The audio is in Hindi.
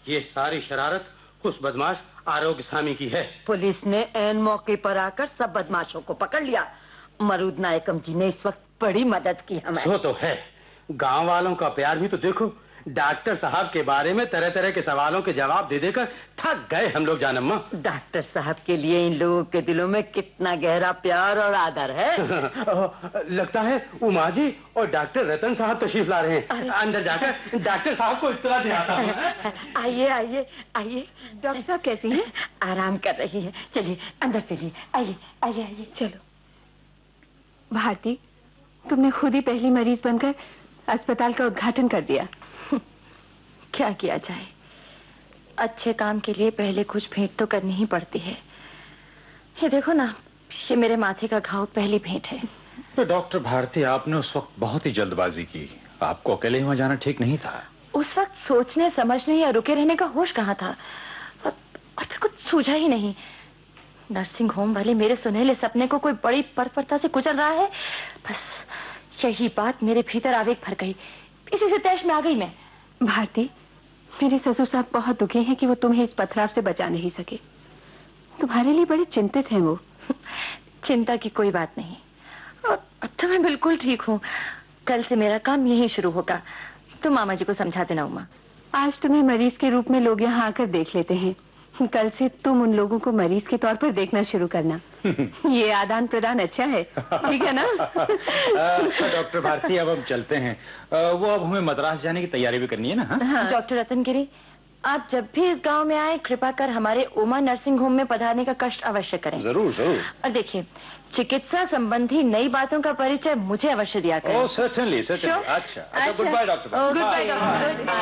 ये सारी शरारत उस बदमाश आरोग्य स्वामी की है। पुलिस ने ऐन मौके पर आकर सब बदमाशों को पकड़ लिया। मरूद नायकम जी ने इस वक्त बड़ी मदद की हमें। सो तो है, गांव वालों का प्यार भी तो देखो। डॉक्टर साहब के बारे में तरह तरह के सवालों के जवाब दे देकर थक गए हम लोग जानम्मा। डॉक्टर साहब के लिए इन लोगों के दिलों में कितना गहरा प्यार और आदर है। लगता है उमा जी और डॉक्टर रतन साहब तशरीफ ला रहे हैं। अंदर जाकर डॉक्टर साहब को इत्तला दिलाता हूं। आइए आइए आइए। डॉक्टर साहब कैसी हैं? आराम कर रही है। चलिए अंदर चलिए। आइए आइए आइए। चलो। भारती, तुमने खुद ही पहली मरीज बनकर अस्पताल का उद्घाटन कर दिया। क्या किया जाए, अच्छे काम के लिए पहले कुछ भेंट तो करनी ही पड़ती है। ये देखो ना, ये मेरे माथे का घाव पहली भेंट है। तो डॉक्टर भारती, आपने उस वक्त बहुत ही जल्दबाजी की। आपको अकेले वहां जाना ठीक नहीं था। उस वक्त सोचने समझने या रुके रहने का होश कहाँ था, और फिर कुछ सूझा ही नहीं। नर्सिंग होम वाले मेरे सुनहले सपने को कोई बड़ी बर्बरता से कुचल रहा है। बस यही बात मेरे भीतर आवेग भर गई। इसी से तैश में आ गई मैं। भारती, मेरे ससुर साहब बहुत दुखी हैं कि वो तुम्हें इस पथराव से बचा नहीं सके। तुम्हारे लिए बड़े चिंतित हैं वो। चिंता की कोई बात नहीं, और अब तो मैं बिल्कुल ठीक हूँ। कल से मेरा काम यही शुरू होगा। तुम मामा जी को समझा देना उमा। आज तुम्हें मरीज के रूप में लोग यहाँ आकर देख लेते हैं, कल से तुम उन लोगों को मरीज के तौर पर देखना शुरू करना। ये आदान प्रदान अच्छा है, ठीक है ना? अच्छा डॉक्टर भारती, अब हम चलते हैं। वो अब हमें मद्रास जाने की तैयारी भी करनी है ना? हाँ। डॉक्टर रतनगिरी, आप जब भी इस गांव में आए कृपा कर हमारे उमा नर्सिंग होम में पधारने का कष्ट अवश्य करें। जरूर जरूर। और देखिए, चिकित्सा संबंधी नई बातों का परिचय मुझे अवश्य दिया करें। ओह सर्टेनली सर्टेनली। अच्छा good by doctor. Good by doctor.